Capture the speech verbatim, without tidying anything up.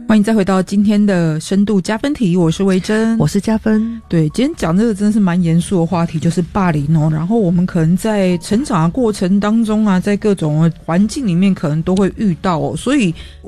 欢迎再回到今天的深度加分题，我是维珍， 我是加分。 对，今天讲这个真的是蛮严肃的话题，就是霸凌哦。然后我们可能在成长的过程当中啊，在各种环境里面可能都会遇到哦。所以